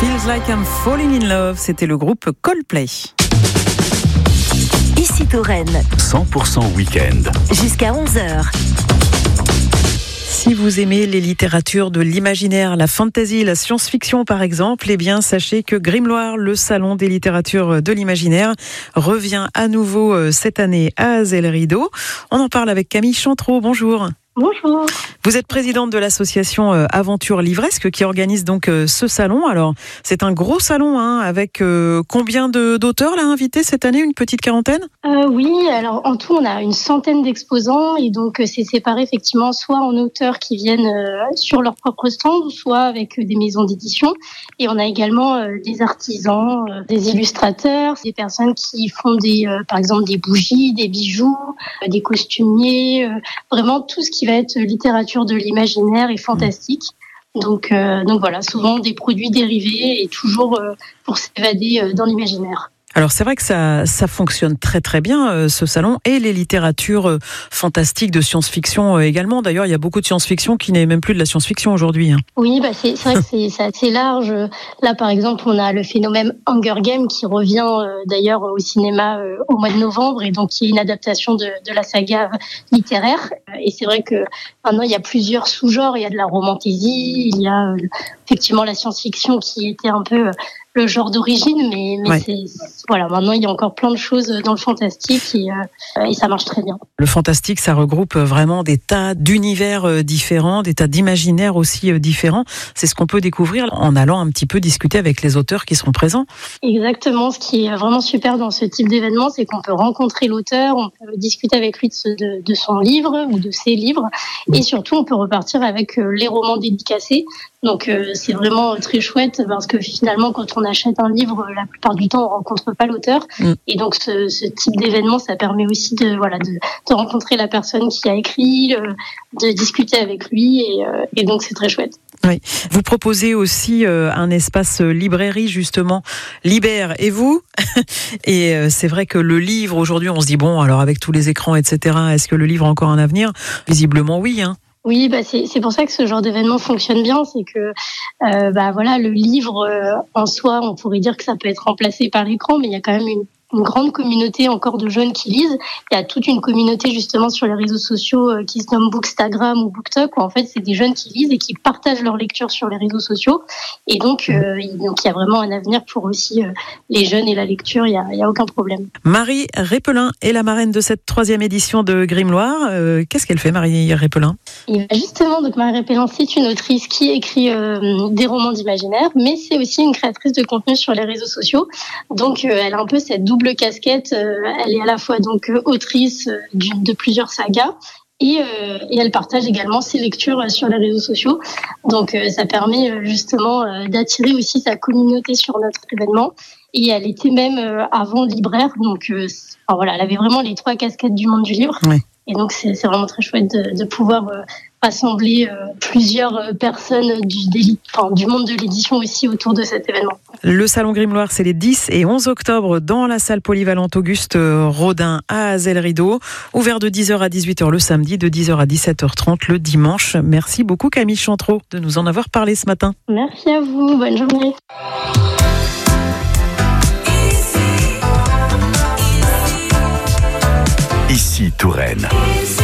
Feels Like I'm Falling in Love, c'était le groupe Coldplay. Ici Touraine, 100% week-end. Jusqu'à 11h. Si vous aimez les littératures de l'imaginaire, la fantasy, la science-fiction par exemple, eh bien sachez que Grimloire, le salon des littératures de l'imaginaire, revient à nouveau cette année à Azel-Rideau. On en parle avec Camille Chantreau. Bonjour. Bonjour. Vous êtes présidente de l'association Aventure Livresque qui organise donc ce salon. Alors, c'est un gros salon avec combien d'auteurs là invités cette année? Une petite quarantaine? Oui, alors en tout, on a une centaine d'exposants et donc c'est séparé effectivement soit en auteurs qui viennent sur leur propre stand, soit avec des maisons d'édition. Et on a également des artisans, des illustrateurs, des personnes qui font par exemple des bougies, des bijoux, des costumiers, vraiment tout ce qui va être littérature de l'imaginaire et fantastique. Donc voilà, souvent des produits dérivés et toujours pour s'évader dans l'imaginaire. Alors c'est vrai que ça fonctionne très très bien ce salon, et les littératures fantastiques de science-fiction également. D'ailleurs, il y a beaucoup de science-fiction qui n'est même plus de la science-fiction aujourd'hui. Oui, c'est vrai que c'est assez large. Là, par exemple, on a le phénomène Hunger Games qui revient d'ailleurs au cinéma au mois de novembre, et donc qui est une adaptation de la saga littéraire. Et c'est vrai que maintenant il y a plusieurs sous-genres. Il y a de la romantasy, il y a effectivement la science-fiction qui était un peu le genre d'origine, mais ouais. Voilà, maintenant il y a encore plein de choses dans le fantastique et ça marche très bien. Le fantastique, ça regroupe vraiment des tas d'univers différents, des tas d'imaginaires aussi différents. C'est ce qu'on peut découvrir en allant un petit peu discuter avec les auteurs qui seront présents. Exactement, ce qui est vraiment super dans ce type d'événement, c'est qu'on peut rencontrer l'auteur, on peut discuter avec lui de son livre ou de ses livres, et surtout on peut repartir avec les romans dédicacés. Donc c'est vraiment très chouette parce que finalement quand on achète un livre, la plupart du temps on rencontre pas l'auteur, et donc ce type d'événement, ça permet aussi de rencontrer la personne qui a écrit, de discuter avec lui, et donc c'est très chouette. Oui. Vous proposez aussi un espace librairie justement, Libère et vous. Et c'est vrai que le livre aujourd'hui, on se dit bon, alors avec tous les écrans etc, est-ce que le livre a encore un avenir? Visiblement oui. Oui, c'est pour ça que ce genre d'événement fonctionne bien, c'est que voilà, le livre en soi, on pourrait dire que ça peut être remplacé par l'écran, mais il y a quand même une grande communauté encore de jeunes qui lisent. Il y a toute une communauté justement sur les réseaux sociaux qui se nomme Bookstagram ou BookTok, où en fait c'est des jeunes qui lisent et qui partagent leur lecture sur les réseaux sociaux. Et donc il y a vraiment un avenir pour aussi les jeunes et la lecture, il y a aucun problème. Marie Répelin est la marraine de cette 3e édition de Grimloire. Qu'est-ce qu'elle fait, Marie Répelin? Et justement, donc Marie Répelin, c'est une autrice qui écrit des romans d'imaginaire, mais c'est aussi une créatrice de contenu sur les réseaux sociaux. Donc elle a un peu cette double casquette. Elle est à la fois donc autrice de plusieurs sagas, et elle partage également ses lectures sur les réseaux sociaux. Donc ça permet justement d'attirer aussi sa communauté sur notre événement. Et elle était même avant libraire, donc voilà, elle avait vraiment les 3 casquettes du monde du livre. Oui. Et donc c'est vraiment très chouette de pouvoir rassembler plusieurs personnes du monde de l'édition aussi autour de cet événement. Le Salon Grimloire, c'est les 10 et 11 octobre dans la salle polyvalente Auguste Rodin à Azel-Rideau. Ouvert de 10h à 18h le samedi, de 10h à 17h30 le dimanche. Merci beaucoup Camille Chantreau de nous en avoir parlé ce matin. Merci à vous, bonne journée. Ici Touraine.